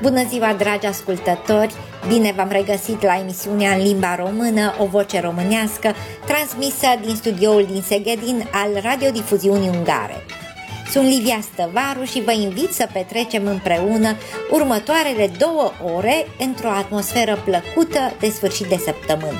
Bună ziua, dragi ascultători! Bine v-am regăsit la emisiunea în limba română, O Voce Românească, transmisă din studioul din Szegedin al radiodifuziunii ungare. Sunt Livia Stăvaru și vă invit să petrecem împreună următoarele 2 ore într-o atmosferă plăcută de sfârșit de săptămână.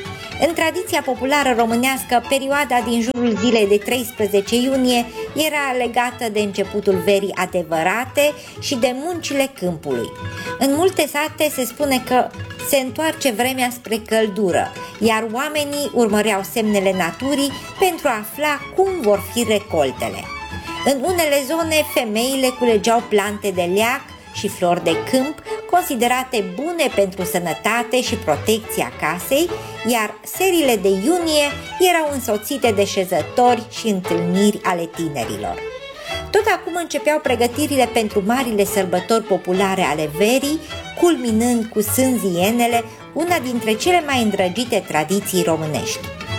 În tradiția populară românească, perioada din jurul zilei de 13 iunie era legată de începutul verii adevărate și de muncile câmpului. În multe sate se spune că se întoarce vremea spre căldură, iar oamenii urmăreau semnele naturii pentru a afla cum vor fi recoltele. În unele zone, femeile culegeau plante de leac și flori de câmp, considerate bune pentru sănătate și protecția casei, iar serile de iunie erau însoțite de șezători și întâlniri ale tinerilor. Tot acum începeau pregătirile pentru marile sărbători populare ale verii, culminând cu sânzienele, una dintre cele mai îndrăgite tradiții românești.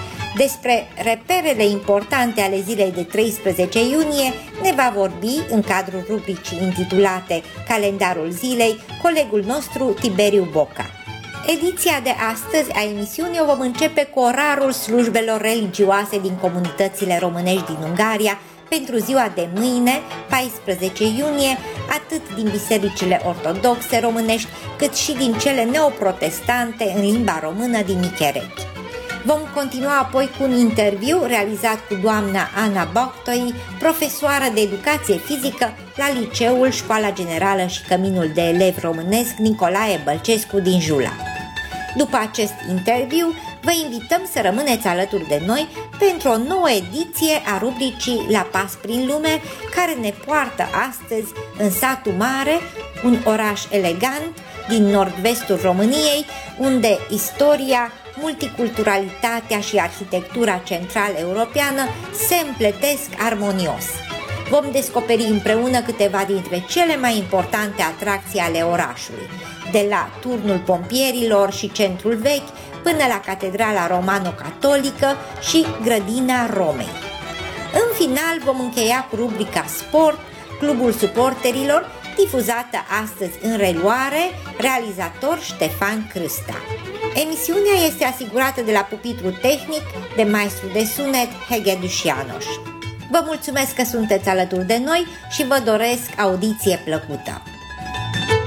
Despre reperele importante ale zilei de 13 iunie ne va vorbi, în cadrul rubricii intitulate Calendarul zilei, colegul nostru Tiberiu Boca. Ediția de astăzi a emisiunii o vom începe cu orarul slujbelor religioase din comunitățile românești din Ungaria pentru ziua de mâine, 14 iunie, atât din bisericile ortodoxe românești, cât și din cele neoprotestante în limba română din Micherechi. Vom continua apoi cu un interviu realizat cu doamna Ana Boctoi, profesoară de educație fizică la Liceul Școala Generală și Căminul de Elevi Românesc Nicolae Bălcescu din Jula. După acest interviu, vă invităm să rămâneți alături de noi pentru o nouă ediție a rubricii La Pas prin lume, care ne poartă astăzi în satul mare, un oraș elegant din nord-vestul României, unde istoria, multiculturalitatea și arhitectura central-europeană se împletesc armonios. Vom descoperi împreună câteva dintre cele mai importante atracții ale orașului, de la Turnul Pompierilor și Centrul Vechi, până la Catedrala Romano-Catolică și Grădina Romei. În final vom încheia cu rubrica Sport, Clubul Suporterilor, difuzată astăzi în reluare, realizator Ștefan Crâsta. Emisiunea este asigurată de la pupitru tehnic de maestru de sunet Hegedus János. Vă mulțumesc că sunteți alături de noi și vă doresc audiție plăcută.